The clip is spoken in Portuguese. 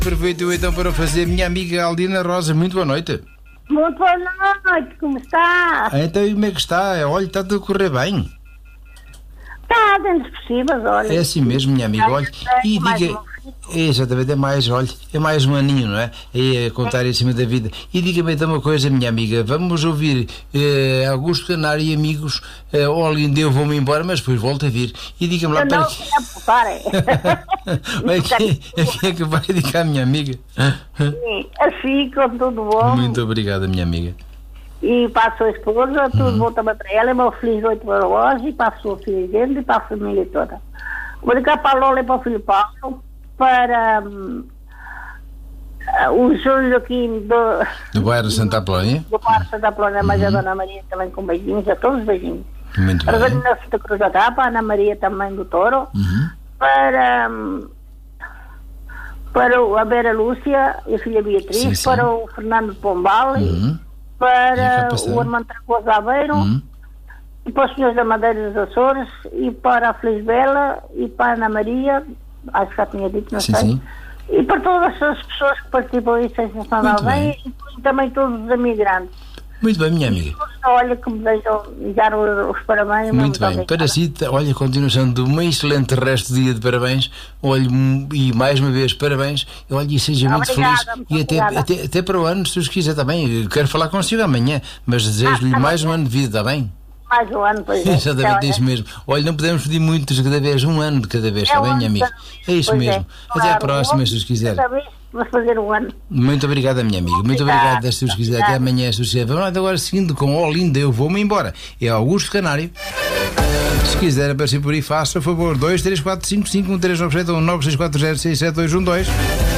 Aproveito então para fazer minha amiga Aldina Rosa. Muito boa noite. Muito boa noite, como está? Então, e como é que está? Olha, está tudo a correr bem. Está dentro dos possíveis, olha. É assim mesmo, minha amiga. Olha, e diga. Exatamente, é mais, olha, é mais um aninho, não é? É contar em cima da vida. E diga-me então uma coisa, minha amiga. Vamos ouvir Augusto Canário e amigos. Olha, eu vou-me embora, mas depois volto a vir. E diga-me lá, para quê? Quem é que vai dedicar a minha amiga? Sim, assim, com tudo bom. Muito obrigado, minha amiga. E para a sua esposa, tudo bom também para ela. E meu filho 8 para hoje, e para a sua filha dele e para a família toda. Vou ligar para a Lola e para o filho Paulo, para o Júlio aqui do bairro de Santa Apolónia. Do bairro de Santa Apolónia, mas a Dona Maria também com beijinhos, a todos os beijinhos. Muito para bem. a Santa Cruz da Capa, a Ana Maria também do Toro, para a Vera Lúcia e a filha Beatriz, sim, sim. para o Fernando Pombal, para o Armando Tracoso Aveiro, e para os senhores da Madeira dos Açores, e para a Felisbela, e para a Ana Maria, acho que já tinha dito, não sim, sei, sim. E para todas as pessoas que participam da Associação de Aldeia, e também todos os imigrantes. Muito bem, minha amiga. Olha, que me deixam dar os parabéns. Muito bem. Para si, olha, continuação de um excelente resto de dia de parabéns. Olha, e mais uma vez, parabéns. Olha, e seja muito feliz. E até para o ano, se os quiser, está bem. Eu quero falar consigo amanhã, mas desejo-lhe mais um ano de vida, está bem? Mais um ano, pois é. Exatamente, é isso mesmo. Olha, não podemos pedir muito de cada vez, um ano de cada vez, está bem, minha amiga? É isso mesmo. Até à próxima, se os quiser. Vamos fazer um ano. Muito obrigada, minha amiga. Muito obrigada, se os quiser. Até amanhã, se os quiser. Vamos lá agora, seguindo com Ó Linda, eu vou-me embora. É Augusto Canário. Se quiser aparecer por aí, faça, por favor. 234551397 ou 96406712.